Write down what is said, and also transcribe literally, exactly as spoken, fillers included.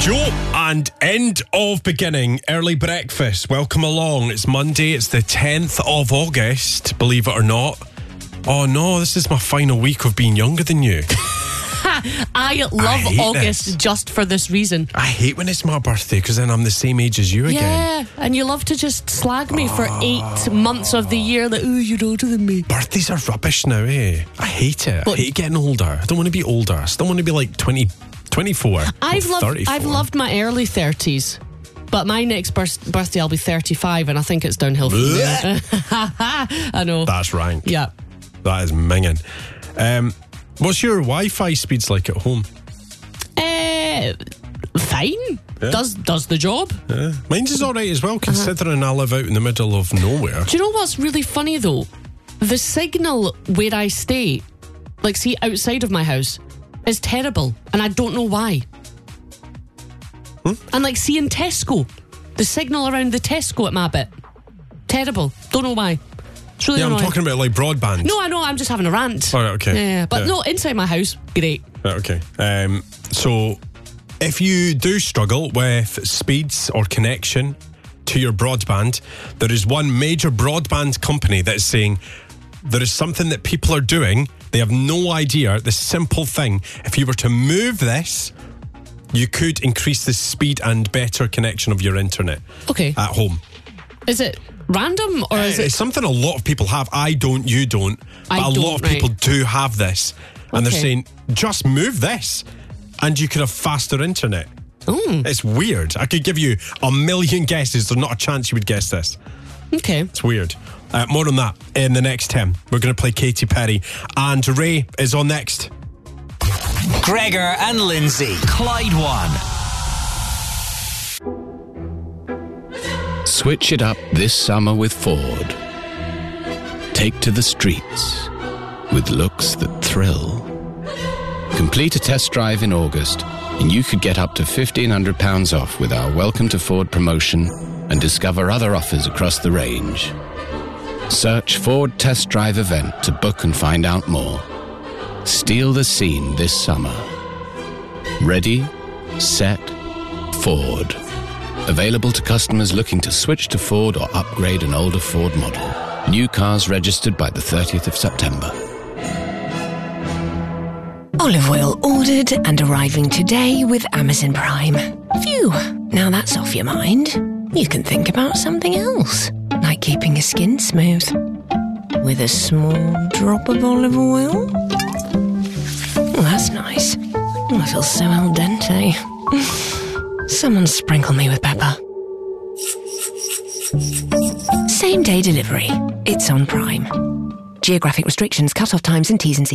Joe and end of beginning, early breakfast. Welcome along. It's Monday, it's the tenth of August, believe it or not. Oh no, this is my final week of being younger than you. I love I August this. just for this reason. I hate when it's my birthday because then I'm the same age as you again. Yeah, and you love to just slag me oh. for eight months of the year that, ooh, you're older than me. Birthdays are rubbish now, eh? I hate it. What? I hate getting older. I don't want to be older. I still want to be like twenty, twenty-four. I've loved, thirty-four. I've loved my early thirties. But my next birth- birthday, I'll be thirty-five, and I think it's downhill from there. I know. That's rank. Yeah. That is minging. Um, what's your Wi-Fi speeds like at home? Uh, fine. Yeah. Does does the job. Yeah. Mine's is all right as well, considering uh-huh. I live out in the middle of nowhere. Do you know what's really funny, though? The signal where I stay, like, see, outside of my house, is terrible, and I don't know why. Hmm? And, like, see, in Tesco, the signal around the Tesco at my bit, terrible. Don't know why. It's really yeah, I'm annoying. talking about, like, broadband. No, I know, I'm just having a rant. All right, okay. Yeah, but yeah. no, inside my house, great. Right, okay. Um, so, if you do struggle with speeds or connection to your broadband, there is one major broadband company that is saying there is something that people are doing. They have no idea. The simple thing, if you were to move this, you could increase the speed and better connection of your internet. Okay. At home. Is it random or is uh, it? It's something a lot of people have. I don't, you don't. I but a don't, lot of right. people do have this. And Okay. they're saying, just move this and you could have faster internet. Mm. It's weird. I could give you a million guesses. There's not a chance you would guess this. Okay. It's weird. Uh, more on that in the next ten. We're going to play Katy Perry. And Ray is on next. Gregor and Lindsay, Clyde One. Switch it up this summer with Ford. Take to the streets with looks that thrill. Complete a test drive in August and you could get up to fifteen hundred pounds off with our Welcome to Ford promotion and discover other offers across the range. Search Ford Test Drive event to book and find out more. Steal the scene this summer. Ready, set, Ford. Available to customers looking to switch to Ford or upgrade an older Ford model. New cars registered by the thirtieth of September. Olive oil ordered and arriving today with Amazon Prime. Phew, now that's off your mind. You can think about something else, like keeping your skin smooth. With a small drop of olive oil. Oh, that's nice. Oh, I feel so al dente. Someone sprinkle me with pepper. Same day delivery. It's on Prime. Geographic restrictions, cut-off times and T's and C's.